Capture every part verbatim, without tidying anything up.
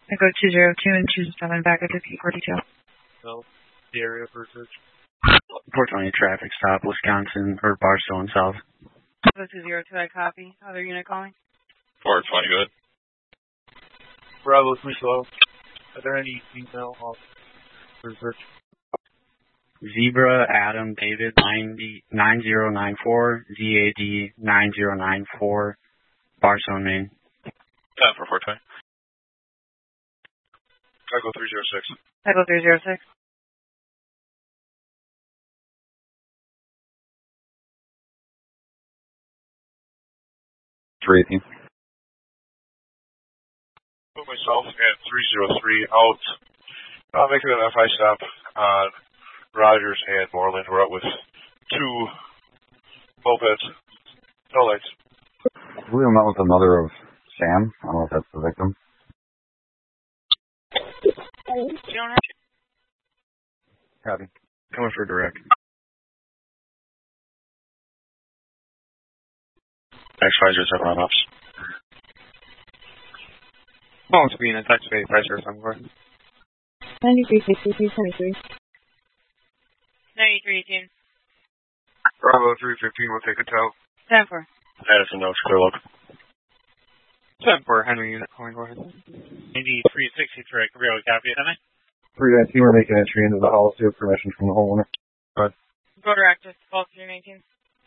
Echo two zero two and two seven back at fifty four detail. No, the area for search. four twenty traffic stop, Wisconsin, or Barstow South. Echo two zero two, I copy. Other unit calling? four twenty, good. Bravo three twelve. Are there any female officers for search? Zebra, Adam, David, nine zero nine four, Z A D nine zero nine four, Barstow, Maine. ten for four twenty. Echo three zero six. Echo three zero six. three eighteen. Put myself at three zero three out. Uh, making an F I stop on Rogers and Moreland. We're out with two mopeds. No lights. We met with the mother of Sam. I don't know if that's the victim. Copy. Coming for direct. X five zero seven on ops. Phone screen and touch base pressure somewhere. ninety-three sixty-three twenty-three. ninety-three eighteen. Bravo three fifteen, we'll take a tow. ten four. Addison Oaks, clear look. ten four, Henry unit calling, go ahead. eighty-three sixty-three, Cabrillo, copy, Henry. three nineteen, we're making entry into the house. We have permission from the homeowner. Go ahead. Go direct, just call three nineteen.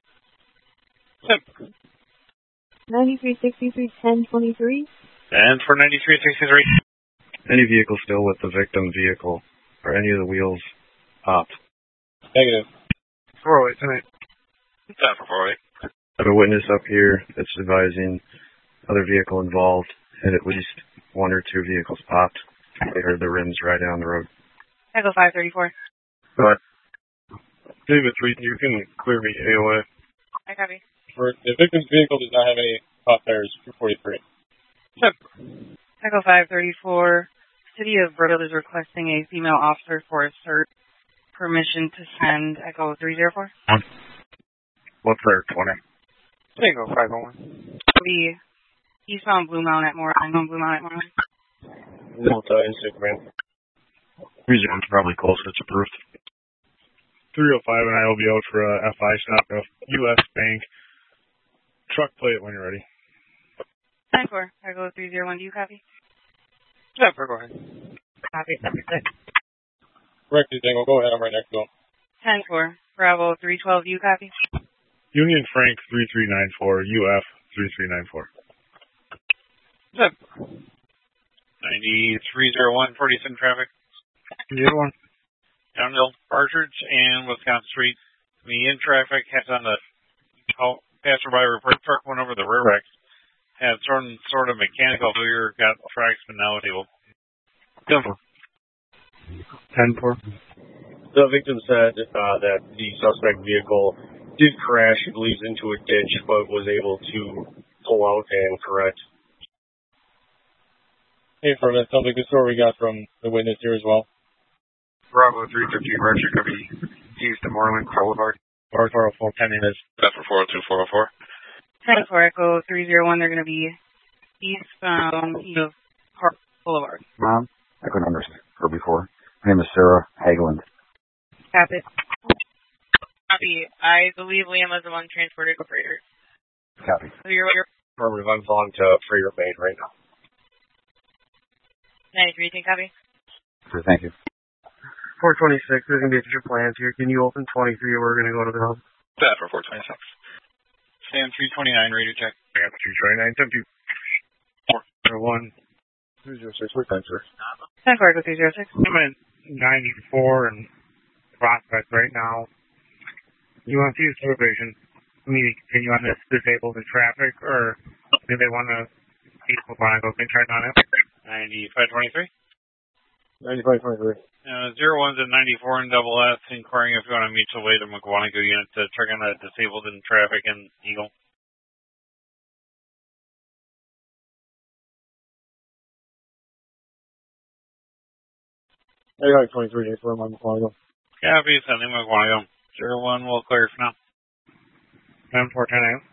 ninety-three sixty-three ten twenty-three. And for ninety-three sixty-three. Any vehicle still with the victim vehicle, or any of the wheels popped. Negative. four oh eight tonight. ten for four oh eight. I have a witness up here that's advising other vehicle involved, and at least one or two vehicles popped. They heard the rims right down the road. Echo five thirty-four. Go ahead. David three, you can clear me A O A. I copy. For the victim's vehicle does not have any hot tires, two forty-three. Echo five thirty-four. City of Brookfield is requesting a female officer for a cert. Permission to send Echo three zero four. What's their twenty? Tango five oh one. The eastbound Blue Mountain at Moore. I'm on Blue Mountain at Moore. Delta instant command. three zero one's probably close. It's approved. three oh five and I will be out for a F I stop of U S Bank. Truck plate when you're ready. ten four. Echo three zero one. Do you copy? Yeah, go ahead. Copy. Correct, Tango. Go ahead. I'm right next to him. ten four. Bravo three twelve. Do you copy? Union Frank three three nine four. U F three three nine four. ninety-three oh one, forty-seven traffic. zero one. Downhill, Partridge, and Wisconsin Street. The in traffic has on the oh, passerby report truck went over the rear wreck. Had some sort of mechanical failure, got tracks, but now it's able. ten four. ten four. The victim said uh, that the suspect vehicle did crash, he believes, into a ditch, but was able to pull out and correct. Hey, from that sounds like the story we got from the witness here as well. Bravo three fifteen, Roger, could be east of Moreland Boulevard. Or four oh four, ten minutes. That's for four oh two, four oh four. ten four. Echo three zero one. They're going to be eastbound east of Park Boulevard. Mom, I couldn't understand her before. Her name is Sarah Hageland. Copy. Copy. I believe Liam was the one transported to Freighter. Copy. So you're, you're Affirmative, I'm following to Freighter Main right now. ninety-three, can copy? Okay, thank you. four twenty-six, there's going to be a plans here. Can you open twenty-three or we're going to go to the hub? That for four twenty-six. Sam three twenty-nine, radio check. Sam three twenty-nine, ten two. four one. two zero six, what time, sir? ten four, Echo three zero six. I'm at ninety-four and Prospect right now. You want to see the supervision? We need to continue on this disabled in traffic, or do they want to people want to go check on it? ninety-five twenty-three. ninety-five twenty-three. Uh, zero one's at ninety-four and double S, inquiring if you want to meet the way to McWanago unit to check on the disabled in traffic in Eagle. ninety-five twenty-three, for my McWanago. Copy, sending McWanago. Zero one will clear for now. ten four ten A M.